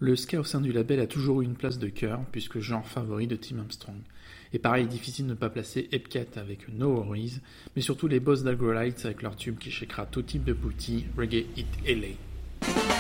Le ska au sein du label a toujours eu une place de cœur, puisque genre favori de Tim Armstrong. Et pareil, difficile de ne pas placer Epcat avec No Worries, mais surtout les Boss d'Aggrolites avec leur tube qui shakera tout type de booty, Reggae Hit LA.